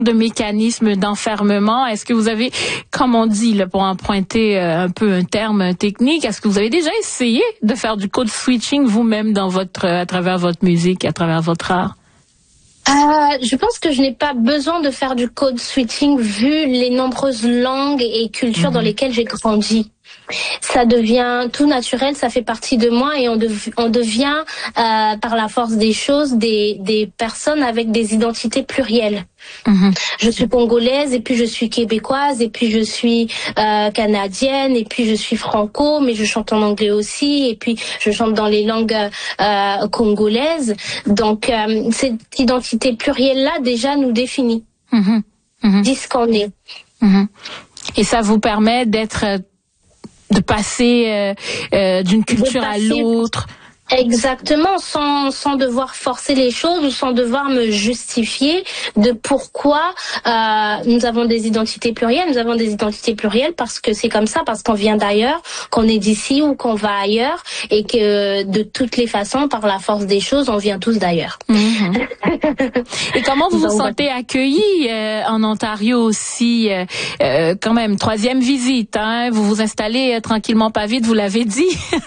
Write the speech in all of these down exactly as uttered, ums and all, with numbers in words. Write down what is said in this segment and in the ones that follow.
de mécanismes d'enfermement? Est-ce que vous avez, comme on dit, là, pour emprunter un peu un terme technique, est-ce que vous avez déjà essayé de faire du code switching vous-même dans votre, à travers votre musique, à travers votre art? Euh, je pense que je n'ai pas besoin de faire du code switching vu les nombreuses langues et cultures mmh. dans lesquelles j'ai grandi. Ça devient tout naturel, ça fait partie de moi et on, dev- on devient euh, par la force des choses des, des personnes avec des identités plurielles. Mmh. Je suis congolaise et puis je suis québécoise et puis je suis euh, canadienne et puis je suis franco, mais je chante en anglais aussi et puis je chante dans les langues euh, congolaises. Donc euh, cette identité plurielle-là déjà nous définit, mmh. Mmh. dit ce qu'on est. Mmh. Et ça vous permet d'être de passer euh, euh, d'une culture passer, à l'autre. Exactement, sans sans devoir forcer les choses ou sans devoir me justifier de pourquoi euh, nous avons des identités plurielles. Nous avons des identités plurielles parce que c'est comme ça, parce qu'on vient d'ailleurs, qu'on est d'ici ou qu'on va ailleurs, et que de toutes les façons, par la force des choses, on vient tous d'ailleurs. Mmh. Et comment vous vous sentez accueillis euh, en Ontario aussi, euh, euh, quand même, troisième visite, hein, vous vous installez euh, tranquillement pas vite, vous l'avez dit.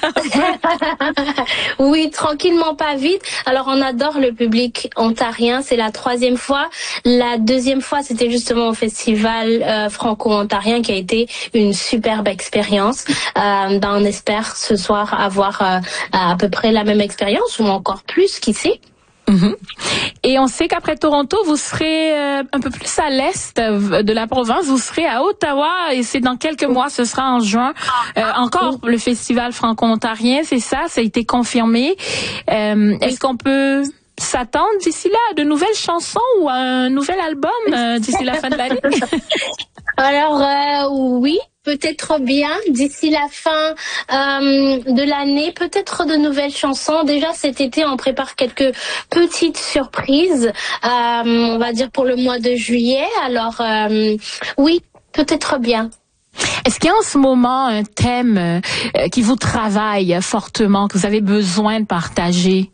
Oui, tranquillement pas vite. Alors on adore le public ontarien, c'est la troisième fois. La deuxième fois, c'était justement au festival euh, franco-ontarien qui a été une superbe expérience. Euh, ben, on espère ce soir avoir euh, à peu près la même expérience ou encore plus, qui sait. Mmh. Et on sait qu'après Toronto, vous serez euh, un peu plus à l'est de la province, vous serez à Ottawa et c'est dans quelques mois, ce sera en juin. Euh, encore le festival franco-ontarien, c'est ça, ça a été confirmé. Euh, est-ce qu'on peut s'attendre d'ici là à de nouvelles chansons ou à un nouvel album euh, d'ici la fin de l'année? Alors euh, oui, peut-être bien d'ici la fin euh, de l'année, peut-être de nouvelles chansons. Déjà cet été, on prépare quelques petites surprises, euh, on va dire pour le mois de juillet. Alors euh, oui, peut-être bien. Est-ce qu'il y a en ce moment un thème euh, qui vous travaille fortement, que vous avez besoin de partager?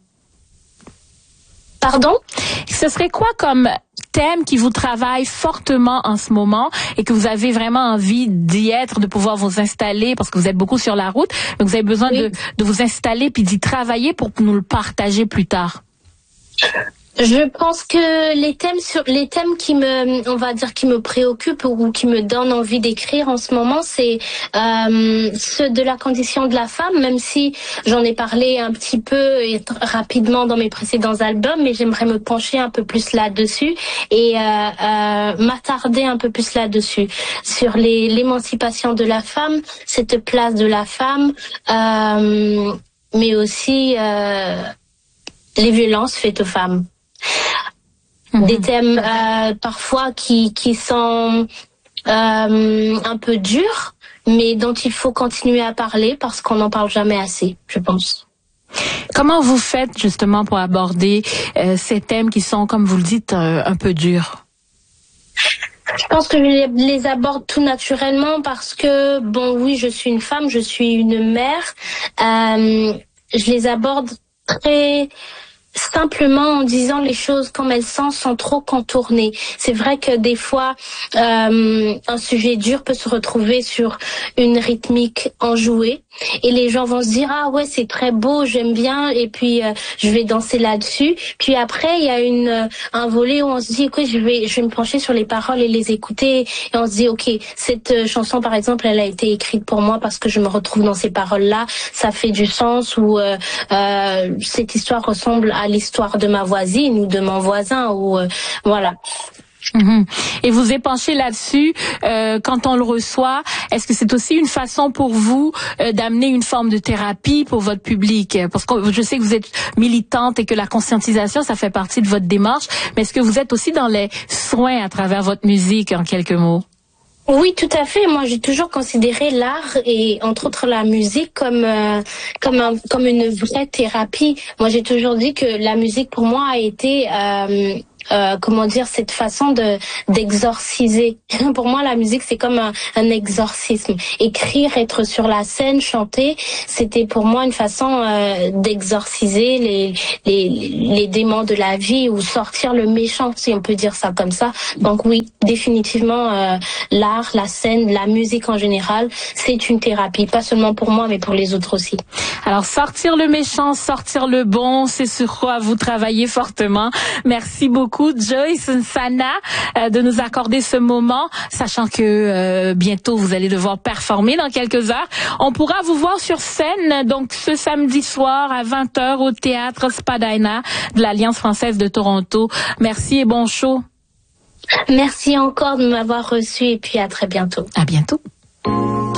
Pardon? Ce serait quoi comme thème qui vous travaille fortement en ce moment et que vous avez vraiment envie d'y être, de pouvoir vous installer parce que vous êtes beaucoup sur la route, mais vous avez besoin oui. de, de vous installer puis d'y travailler pour nous le partager plus tard? Je pense que les thèmes sur les thèmes qui me, on va dire, qui me préoccupent ou qui me donnent envie d'écrire en ce moment, c'est euh, ceux de la condition de la femme, même si j'en ai parlé un petit peu et rapidement dans mes précédents albums, mais j'aimerais me pencher un peu plus là-dessus et euh, euh, m'attarder un peu plus là-dessus, sur les, l'émancipation de la femme, cette place de la femme, euh, mais aussi euh, les violences faites aux femmes. Mmh. Des thèmes euh, parfois qui qui sont euh, un peu durs, mais dont il faut continuer à parler parce qu'on n'en parle jamais assez, je pense. Comment vous faites justement pour aborder euh, ces thèmes qui sont, comme vous le dites, euh, un peu durs? Je pense que je les, les aborde tout naturellement parce que, bon, oui, je suis une femme, je suis une mère. Euh, je les aborde très simplement en disant les choses comme elles sont, sans trop contourner. C'est vrai que des fois, euh, un sujet dur peut se retrouver sur une rythmique enjouée et les gens vont se dire ah ouais c'est très beau, j'aime bien et puis euh, je vais danser là-dessus. Puis après il y a une un volet où on se dit écoute je vais je vais me pencher sur les paroles et les écouter et on se dit ok cette chanson par exemple elle a été écrite pour moi parce que je me retrouve dans ces paroles-là, ça fait du sens ou euh, euh, cette histoire ressemble à l'histoire de ma voisine ou de mon voisin ou euh, voilà. Mmh. Et vous épanchez là-dessus euh, quand on le reçoit. Est-ce que c'est aussi une façon pour vous euh, d'amener une forme de thérapie pour votre public? Parce que je sais que vous êtes militante et que la conscientisation, ça fait partie de votre démarche. Mais est-ce que vous êtes aussi dans les soins à travers votre musique, en quelques mots? Oui, tout à fait. Moi, j'ai toujours considéré l'art et entre autres la musique comme euh, comme un, comme une vraie thérapie. Moi, j'ai toujours dit que la musique pour moi a été euh, euh, comment dire, cette façon de d'exorciser. Pour moi, la musique, c'est comme un, un exorcisme. Écrire, être sur la scène, chanter, c'était pour moi une façon euh, d'exorciser les, les les démons de la vie ou sortir le méchant, si on peut dire ça comme ça. Donc oui, définitivement, euh, l'art, la scène, la musique en général, c'est une thérapie, pas seulement pour moi, mais pour les autres aussi. Alors, sortir le méchant, sortir le bon, c'est sur quoi vous travaillez fortement. Merci beaucoup, Joyce Nsana, euh, de nous accorder ce moment, sachant que euh, bientôt vous allez devoir performer dans quelques heures. On pourra vous voir sur scène, donc ce samedi soir à vingt heures au théâtre Spadina de l'Alliance française de Toronto. Merci et bon show. Merci encore de m'avoir reçu et puis à très bientôt. À bientôt.